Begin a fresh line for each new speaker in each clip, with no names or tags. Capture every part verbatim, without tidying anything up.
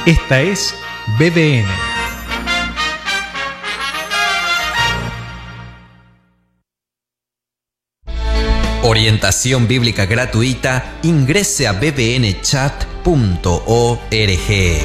Esta es B D N.
Orientación bíblica gratuita. Ingrese a b b n chat punto org.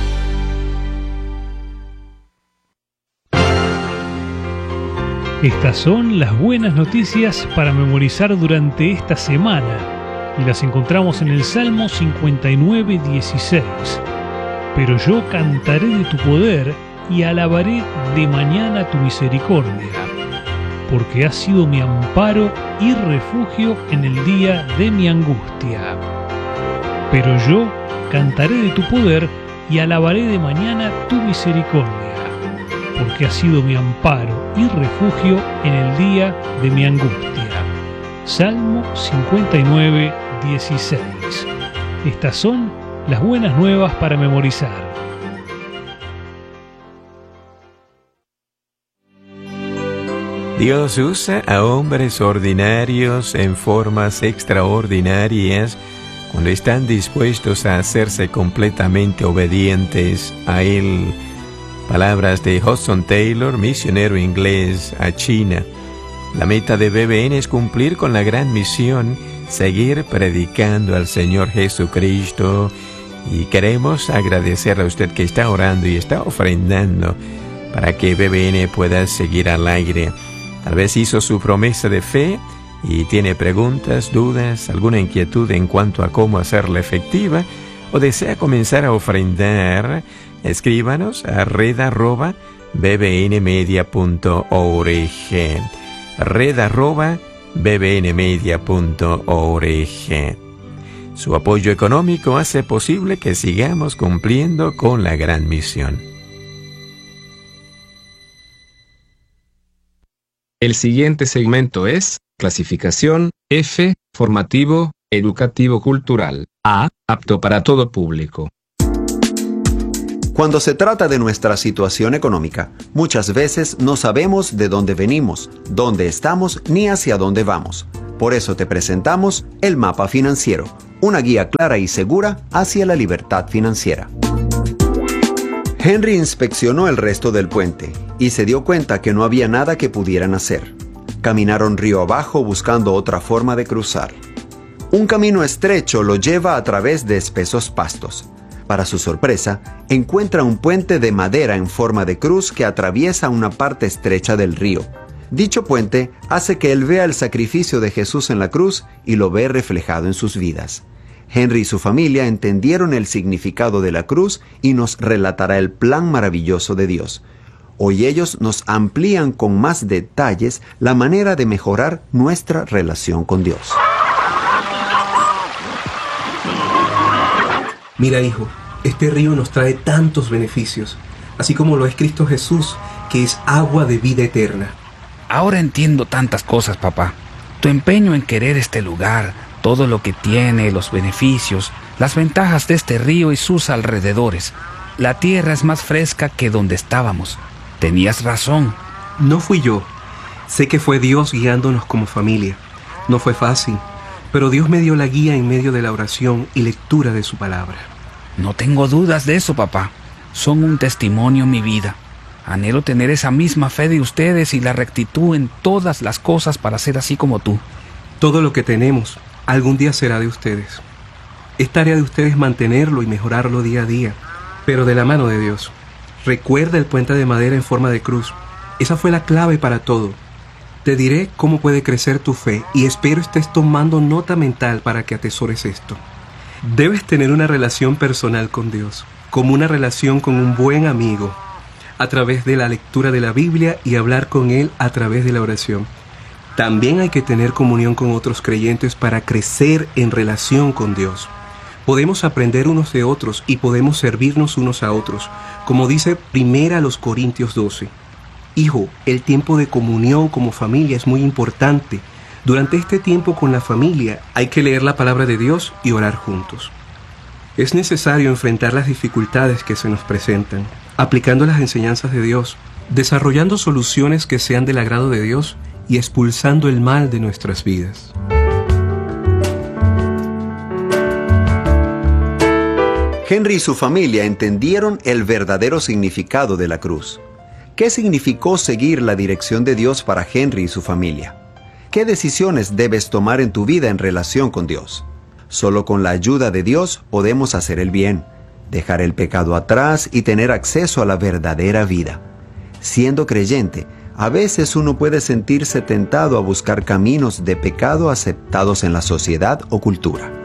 Estas son las buenas noticias para memorizar durante esta semana, y las encontramos en el Salmo cincuenta y nueve, dieciséis. Pero yo cantaré de tu poder y alabaré de mañana tu misericordia, porque has sido mi amparo y refugio en el día de mi angustia. Pero yo cantaré de tu poder y alabaré de mañana tu misericordia, porque has sido mi amparo y refugio en el día de mi angustia. Salmo cincuenta y nueve, dieciséis. Estas son las buenas nuevas para memorizar.
Dios usa a hombres ordinarios en formas extraordinarias cuando están dispuestos a hacerse completamente obedientes a Él. Palabras de Hudson Taylor, misionero inglés a China. La meta de B B N es cumplir con la gran misión, seguir predicando al Señor Jesucristo, y queremos agradecerle a usted que está orando y está ofrendando para que B B N pueda seguir al aire. Tal vez hizo su promesa de fe y tiene preguntas, dudas, alguna inquietud en cuanto a cómo hacerla efectiva, o desea comenzar a ofrendar. Escríbanos a red arroba b b n media punto org. red arroba b b n media punto org. Su apoyo económico hace posible que sigamos cumpliendo con la gran misión.
El siguiente segmento es clasificación F, formativo, educativo cultural. A, apto para todo público.
Cuando se trata de nuestra situación económica, muchas veces no sabemos de dónde venimos, dónde estamos ni hacia dónde vamos. Por eso te presentamos el Mapa Financiero, una guía clara y segura hacia la libertad financiera. Henry inspeccionó el resto del puente y se dio cuenta que no había nada que pudieran hacer. Caminaron río abajo buscando otra forma de cruzar. Un camino estrecho lo lleva a través de espesos pastos. Para su sorpresa, encuentra un puente de madera en forma de cruz que atraviesa una parte estrecha del río. Dicho puente hace que él vea el sacrificio de Jesús en la cruz y lo ve reflejado en sus vidas. Henry y su familia entendieron el significado de la cruz y nos relatará el plan maravilloso de Dios. Hoy ellos nos amplían con más detalles la manera de mejorar nuestra relación con Dios.
Mira, hijo, este río nos trae tantos beneficios, así como lo es Cristo Jesús, que es agua de vida eterna.
Ahora entiendo tantas cosas, papá. Tu empeño en querer este lugar, todo lo que tiene, los beneficios, las ventajas de este río y sus alrededores. La tierra es más fresca que donde estábamos. Tenías razón.
No fui yo. Sé que fue Dios guiándonos como familia. No fue fácil, pero Dios me dio la guía en medio de la oración y lectura de su palabra.
No tengo dudas de eso, papá. Son un testimonio en mi vida. Anhelo tener esa misma fe de ustedes y la rectitud en todas las cosas para ser así como tú.
Todo lo que tenemos algún día será de ustedes. Es tarea de ustedes mantenerlo y mejorarlo día a día, pero de la mano de Dios. Recuerda el puente de madera en forma de cruz. Esa fue la clave para todo. Te diré cómo puede crecer tu fe y espero estés tomando nota mental para que atesores esto. Debes tener una relación personal con Dios, como una relación con un buen amigo, a través de la lectura de la Biblia y hablar con Él a través de la oración. También hay que tener comunión con otros creyentes para crecer en relación con Dios. Podemos aprender unos de otros y podemos servirnos unos a otros, como dice primera a los Corintios doce. Hijo, el tiempo de comunión como familia es muy importante. Durante este tiempo con la familia hay que leer la palabra de Dios y orar juntos. Es necesario enfrentar las dificultades que se nos presentan, aplicando las enseñanzas de Dios, desarrollando soluciones que sean del agrado de Dios y expulsando el mal de nuestras vidas.
Henry y su familia entendieron el verdadero significado de la cruz. ¿Qué significó seguir la dirección de Dios para Henry y su familia? ¿Qué decisiones debes tomar en tu vida en relación con Dios? Solo con la ayuda de Dios podemos hacer el bien, dejar el pecado atrás y tener acceso a la verdadera vida. Siendo creyente, a veces uno puede sentirse tentado a buscar caminos de pecado aceptados en la sociedad o cultura.